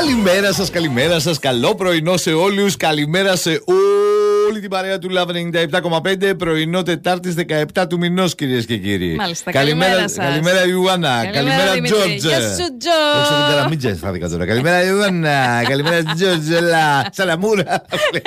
Καλημέρα σας, καλό πρωινό σε όλους. Καλημέρα σε όλη την παρέα του Love 97,5. Πρωινό Τετάρτης 17 του μηνός, κυρίες και κύριοι. Μάλιστα, καλημέρα σας. Καλημέρα Ιωάννα. Καλημέρα Τζόρτζ. Γεια σου Τζόρτζ. Όχι την καραμίτζα θα δείκα τώρα. Καλημέρα Ιωάννα. Καλημέρα Τζόρτζ. Σαλαμούρα.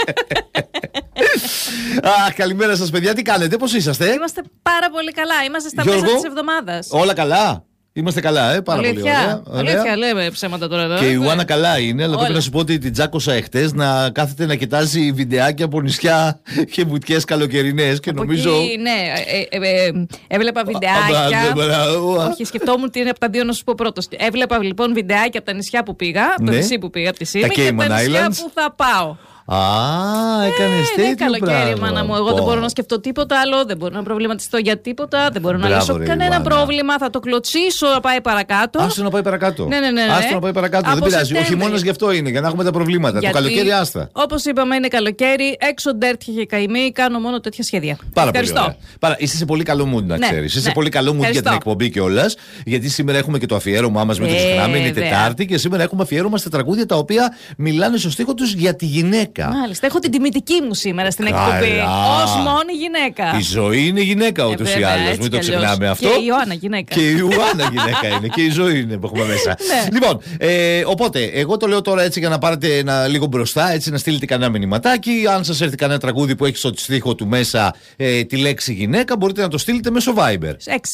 Καλημέρα σας παιδιά, τι κάνετε, πώς είσαστε? Είμαστε πάρα πολύ καλά, είμαστε στα μέσα της εβδομάδας. Όλα καλά? Είμαστε καλά, πάρα πολύ ωραία. Αλήθεια, λέμε ψέματα τώρα εδώ. Και η Ιωάννα καλά είναι, αλλά πρέπει να σου πω ότι την τσάκωσα εχθές να κάθεται να κοιτάζει βιντεάκια από νησιά και βουτιές καλοκαιρινές. Και από νομίζω. Εκεί, ναι, έβλεπα βιντεάκια. Όχι, σκεφτόμουν τι είναι από τα δύο να σου πω πρώτος. Έβλεπα λοιπόν βιντεάκια από τα νησιά που πήγα, από το νησί που πήγα, από τη Σίμη, και από τα νησιά που θα πάω. Έκανες τέτοιο καλοκαίρι, μάνα μου. Εγώ δεν μπορώ να σκεφτώ τίποτα άλλο, δεν μπορώ να προβληματιστώ για τίποτα, δεν μπορώ να λύσω κανένα πρόβλημα. Θα το κλωτσίσω να πάει παρακάτω. Άστο να πάει παρακάτω. Ναι. Άστο να πάει παρακάτω. Δεν πειράζει. Ο χειμώνας γι' αυτό είναι, για να έχουμε τα προβλήματα. Το καλοκαίρι άστα. Όπως είπαμε, είναι καλοκαίρι, έξω ντέρτια και καημή, κάνω μόνο τέτοια σχέδια. Πάρα πολύ ωραία. Είσαι σε πολύ καλό mood, να ξέρεις. Είσαι σε πολύ καλό mood για την εκπομπή κιόλας. Γιατί σήμερα έχουμε και το αφιέρωμά μας με το ξεχνάμε, είναι Τετάρτη και σήμερα έχουμε αφιέρωμα στα τραγούδια τα οποία μιλάνε στο στίχο τους για τη γυναίκα. Μάλιστα, έχω την τιμητική μου σήμερα στην εκπομπή. Ως μόνη γυναίκα. Η ζωή είναι γυναίκα ούτως ή άλλως. Μην το ξεχνάμε αυτό. Και η Ιωάννα γυναίκα. Και η Ιωάννα γυναίκα είναι. Και η ζωή είναι που έχουμε μέσα. Λοιπόν, οπότε, εγώ το λέω τώρα έτσι για να πάρετε λίγο μπροστά, έτσι να στείλετε κανένα μηνυματάκι. Αν σας έρθει κανένα τραγούδι που έχει στο στίχο του μέσα τη λέξη γυναίκα, μπορείτε να το στείλετε μέσω Viber.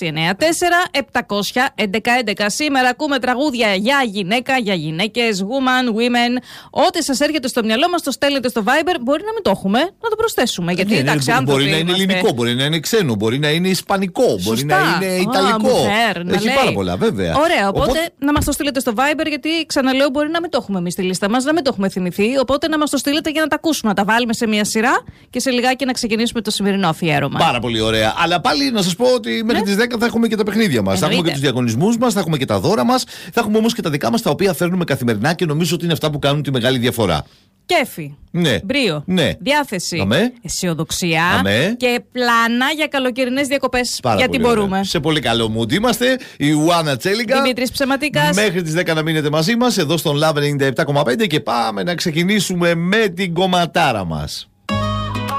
694-700-1111. Σήμερα ακούμε τραγούδια για γυναίκα, για γυναίκες, women. Ό,τι σας έρχεται στο μυαλό μας το στέλνετε στο Viber. Μπορεί να μην το έχουμε, να το προσθέσουμε. Γιατί μπορεί να είναι ελληνικό, μπορεί να είναι ξένο, μπορεί να είναι ισπανικό, μπορεί να είναι ιταλικό. Έχει πάρα πολλά, βέβαια. Ωραία, οπότε να μας το στείλετε στο Viber, γιατί ξαναλέω, μπορεί να μην το έχουμε εμείς στη λίστα μας, να μην το έχουμε θυμηθεί. Οπότε να μας το στείλετε για να τα ακούσουμε, να τα βάλουμε σε μια σειρά και σε λιγάκι να ξεκινήσουμε το σημερινό αφιέρωμα. Πάρα πολύ ωραία. Αλλά πάλι να σας πω ότι μέχρι τις 10 θα έχουμε και τα παιχνίδια μας. Θα έχουμε και τους διαγωνισμούς μας, θα έχουμε και τα δώρα μας, θα έχουμε όμως και τα δικά μας τα οποία φέρνουμε καθημερινά και νομίζω ότι είναι αυτά που κάνουν τη μεγάλη διαφορά. Κέφι, μπρίο, διάθεση, αισιοδοξία και πλάνα για καλοκαιρινές διακοπές. Γιατί μπορούμε. Ωραία. Σε πολύ καλό mood είμαστε. Η Ιωάννα Τσέλιγκα, Δημήτρης Ψεματίκας. Μέχρι τις 10 να μείνετε μαζί μας εδώ στον Love 97,5 και πάμε να ξεκινήσουμε με την κομματάρα μας.